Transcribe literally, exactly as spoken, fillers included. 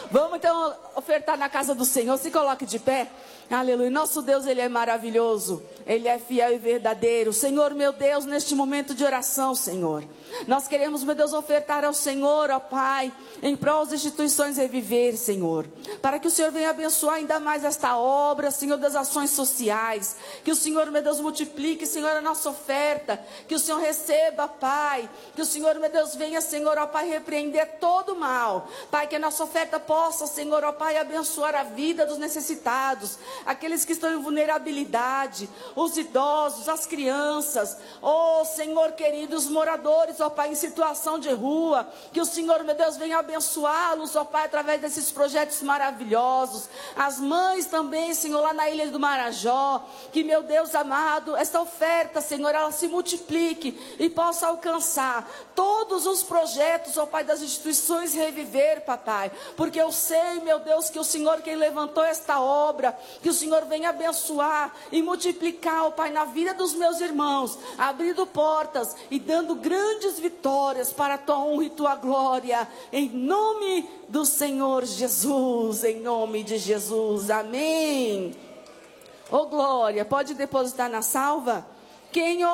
Vamos então ofertar na casa do Senhor. Se coloque de pé. Aleluia. Nosso Deus, Ele é maravilhoso. Ele é fiel e verdadeiro. Senhor, meu Deus, neste momento de oração, Senhor, nós queremos, meu Deus, ofertar ao Senhor, ó Pai, em prol das instituições Reviver, Senhor, para que o Senhor venha abençoar ainda mais esta obra, Senhor, das ações sociais. Que o Senhor, meu Deus, multiplique, Senhor, a nossa oferta. Que o Senhor receba, Pai. Que o Senhor, meu Deus, venha, Senhor, ó Pai, repreender todo o mal. Pai, que a nossa oferta possa, Senhor, ó Pai, abençoar a vida dos necessitados, aqueles que estão em vulnerabilidade, os idosos, as crianças, oh Senhor querido, os moradores, ó Pai, em situação de rua. Que o Senhor, meu Deus, venha abençoá-los, ó Pai, através desses projetos maravilhosos. As mães também, Senhor, lá na ilha do Marajó. Que, meu Deus amado, esta oferta, Senhor, ela se multiplique e possa alcançar todos os projetos, ó Pai, das instituições Reviver, papai. Porque eu sei, meu Deus, que o Senhor quem levantou esta obra. Que o Senhor venha abençoar e multiplicar, ó Pai, na vida dos meus irmãos, abrindo portas e dando grandes vitórias para a tua honra e tua glória, em nome do Senhor Jesus, em nome de Jesus, amém. Ô glória, pode depositar na salva. Quem